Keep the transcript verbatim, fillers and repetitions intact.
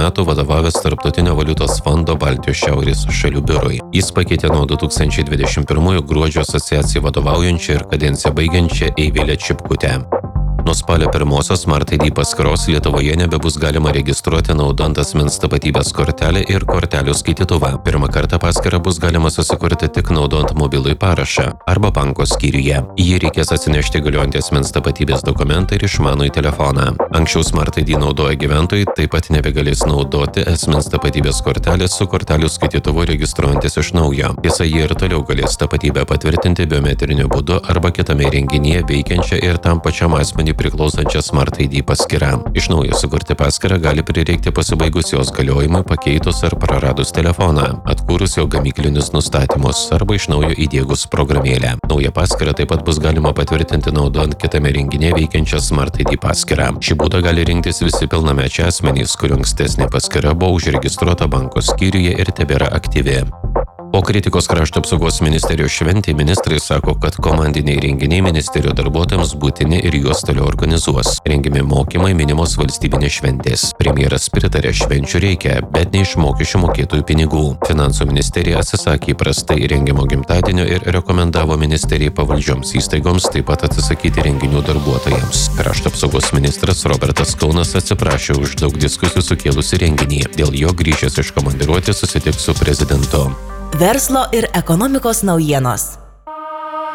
metų vadovavęs Tarptautinio valiutos fondo Baltijos šiaurės šalių biurui. Jis pakeitė nuo du tūkstančiai dvidešimt pirmųjų gruodžio asociacijai vadovaujančią ir kadenciją baigiančią Eivilę Čipkutę. Nuo spalio pirmosios Smart I D paskyros Lietuvoje nebebus galima registruoti naudojant asmens tapatybės kortelę ir kortelių skaitytuvą. Pirmą kartą paskyrą bus galima susikurti tik naudojant mobilųjį parašą arba banko skyriuje. Į jį reikės atsinešti galiojantį asmens tapatybės dokumentą ir išmanųjį telefoną. Anksčiau Smart I D naudoję gyventojai taip pat nebegalės naudoti asmens tapatybės kortelės su kortelių skaitytuvu registruojantis iš naujo. Tiesa, jie ir toliau galės tapatybę patvirtinti biometriniu būdu arba kitame įrenginyje veikiančią ir tam pačiam asmenį priklausančią Smart I D paskyrą. Iš naujo sukurti paskyrą gali prireikti pasibaigus jos galiojimui, pakeitus ar praradus telefoną, atkūrus jo gamyklinius nustatymus arba iš naujo įdiegus programėlę. Naują paskyrą taip pat bus galima patvirtinti naudojant kitame renginėje veikiančią Smart I D paskyrą. Šį būdą gali rinktis visi pilnamečiai asmenys, kurių ankstesnė paskyra buvo užregistruota banko skyriuje ir tebėra aktyvi. Po kritikos krašto apsaugos ministerijos šventė ministrai sako, kad komandiniai renginiai ministerijos darbuotojams būtini ir juos toliau organizuos. Rengiami mokymai, minimos valstybinės šventės. Premjeras pritarė, švenčių reikia, bet ne iš mokesčių mokėtojų pinigų. Finansų ministerija atsisakė įprastai rengiamo gimtadienio ir rekomendavo ministerijai pavaldžioms įstaigoms taip pat atsisakyti renginių darbuotojams. Krašto apsaugos ministras Robertas Kaunas atsiprašė už daug diskusijų sukėlusį renginį. Dėl jo grįžęs iš komandiruotės susitiks su prezidentu. Verslo ir ekonomikos naujienos.